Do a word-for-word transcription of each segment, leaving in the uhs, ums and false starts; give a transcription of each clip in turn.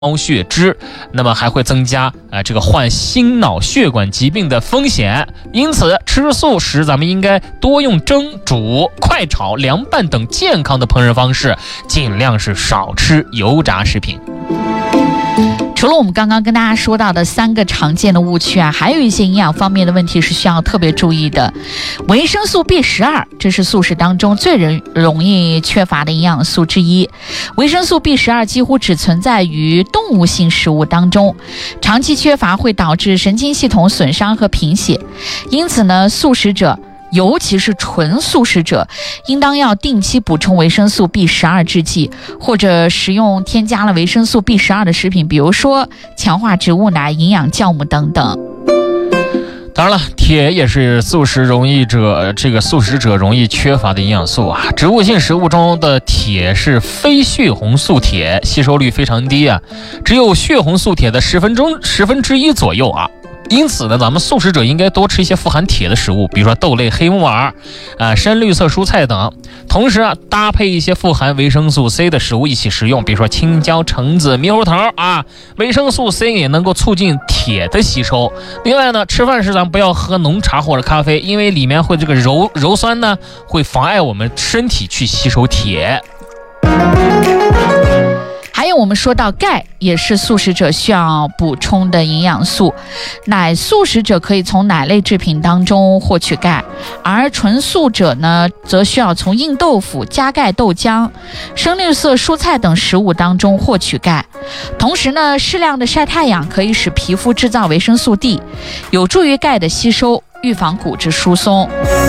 毛血脂，那么还会增加呃这个患心脑血管疾病的风险。因此，吃素食咱们应该多用蒸、煮、快炒、凉拌等健康的烹饪方式，尽量是少吃油炸食品。 除了我们刚刚跟大家说到的三个常见的误区啊，还有一些营养方面的问题是需要特别注意的。维生素 B 十二， 这是素食当中最容易缺乏的营养素之一。维生素 B 十二 几乎只存在于动物性食物当中，长期缺乏会导致神经系统损伤和贫血。因此呢，素食者尤其是纯素食者，应当要定期补充维生素 B 十二 制剂，或者食用添加了维生素 B 十二 的食品，比如说强化植物奶、营养酵母等等。 当然了，铁也是素食容易者这个素食者容易缺乏的营养素啊。植物性食物中的铁是非血红素铁，吸收率非常低啊，只有血红素铁的十分钟十分之一左右啊。因此呢，咱们素食者应该多吃一些富含铁的食物，比如说豆类、黑木耳、啊深绿色蔬菜等。同时啊，搭配一些富含维生素 C 的食物一起食用，比如说青椒、橙子、猕猴桃啊。维生素 C 也能够促进铁的吸收。另外呢，吃饭时咱们不要喝浓茶或者咖啡，因为里面会这个鞣鞣酸呢，会妨碍我们身体去吸收铁。 还有我们说到钙，也是素食者需要补充的营养素。奶素食者可以从奶类制品当中获取钙，而纯素者呢，则需要从硬豆腐、加钙豆浆、深绿色蔬菜等食物当中获取钙。同时呢，适量的晒太阳可以使皮肤制造维生素 D， 有助于钙的吸收，预防骨质疏松。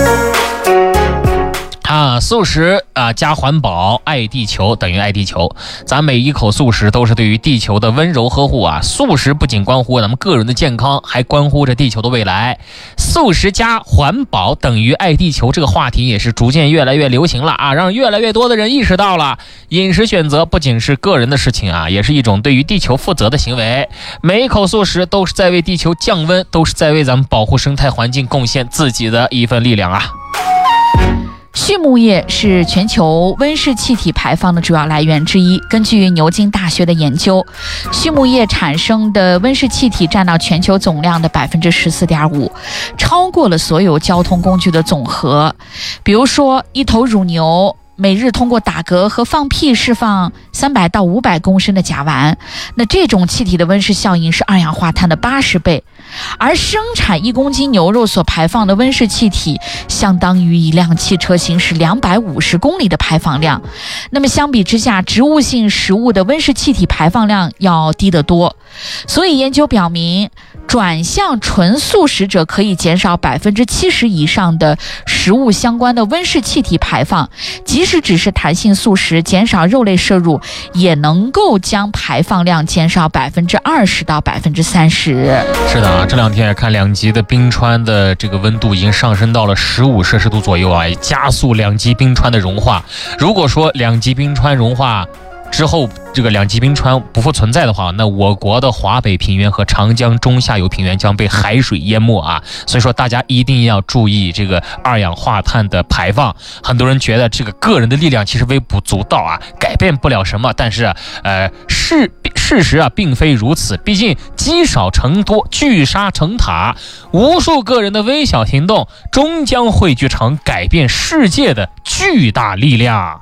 啊，素食啊加环保，爱地球等于爱地球。咱每一口素食都是对于地球的温柔呵护啊！素食不仅关乎咱们个人的健康，还关乎着地球的未来。素食加环保等于爱地球，这个话题也是逐渐越来越流行了啊，让越来越多的人意识到了，饮食选择不仅是个人的事情啊，也是一种对于地球负责的行为。每一口素食都是在为地球降温，都是在为咱们保护生态环境贡献自己的一份力量啊！ 畜牧业是全球温室气体排放的主要来源之一。根据牛津大学的研究，畜牧业产生的温室气体占到全球总量的 百分之十四点五， 超过了所有交通工具的总和。比如说，一头乳牛每日通过打嗝和放屁释放三百到五百公升的甲烷，那这种气体的温室效应是二氧化碳的八十倍，而生产一公斤牛肉所排放的温室气体相当于一辆汽车行驶两百五十公里的排放量。那么相比之下，植物性食物的温室气体排放量要低得多。所以研究表明，转向纯素食者可以减少百分之七十以上的食物相关的温室气体排放，即使只是弹性素食，减少肉类摄入，也能够将排放量减少百分之二十到百分之三十。 是的啊，这两天看两极的冰川的这个温度已经上升到了十五摄氏度左右啊，加速两极冰川的融化。如果说两极冰川融化之后，这个两极冰川不复存在的话，那我国的华北平原和长江中下游平原将被海水淹没啊！所以说大家一定要注意这个二氧化碳的排放。很多人觉得这个个人的力量其实微不足道啊，改变不了什么，但是呃事事实啊并非如此。毕竟积少成多，聚沙成塔，无数个人的微小行动终将汇聚成改变世界的巨大力量。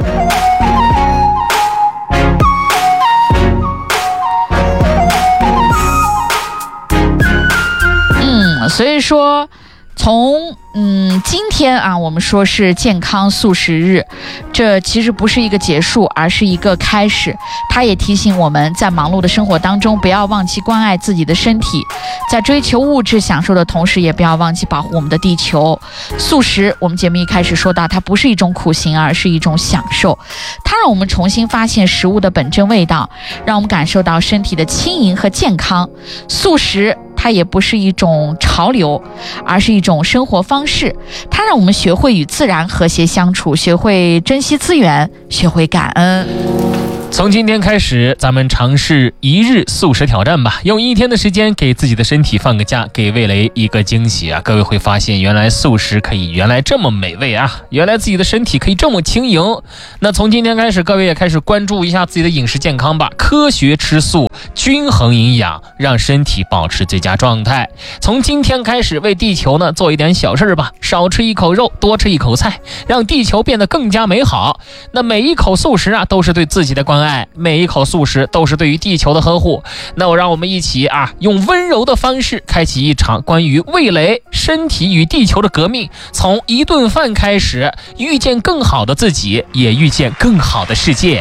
所以说从嗯今天啊，我们说是健康素食日，这其实不是一个结束，而是一个开始。它也提醒我们在忙碌的生活当中，不要忘记关爱自己的身体，在追求物质享受的同时，也不要忘记保护我们的地球。素食，我们节目一开始说到，它不是一种苦行，而是一种享受。它让我们重新发现食物的本真味道，让我们感受到身体的轻盈和健康。素食它也不是一种潮流，而是一种生活方式。它让我们学会与自然和谐相处，学会珍惜资源，学会感恩。 从今天开始，咱们尝试一日素食挑战吧，用一天的时间给自己的身体放个假，给味蕾一个惊喜啊！各位会发现，原来素食可以原来这么美味啊，原来自己的身体可以这么轻盈。那从今天开始，各位也开始关注一下自己的饮食健康吧，科学吃素，均衡营养，让身体保持最佳状态。从今天开始，为地球呢做一点小事吧，少吃一口肉，多吃一口菜，让地球变得更加美好。那每一口素食啊，都是对自己的关爱，每一口素食都是对于地球的呵护。那我让我们一起啊，用温柔的方式开启一场关于味蕾、身体与地球的革命。从一顿饭开始，遇见更好的自己，也遇见更好的世界。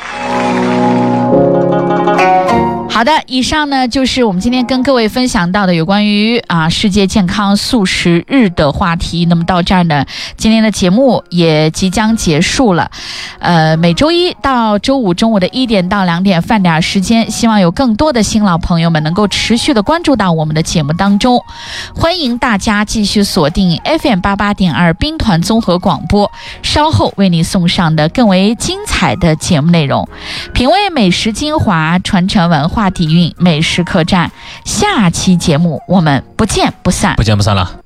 好的，以上呢就是我们今天跟各位分享到的有关于啊世界健康素食日的话题。那么到这儿呢，今天的节目也即将结束了。呃，每周一到周五中午的一点到两点饭点时间，希望有更多的新老朋友们能够持续的关注到我们的节目当中。欢迎大家继续锁定 F M 八八点二兵团综合广播，稍后为你送上的更为精彩的节目内容，品味美食精华，传承文化底蕴，美食客栈。下期节目我们不见不散， 不见不散了。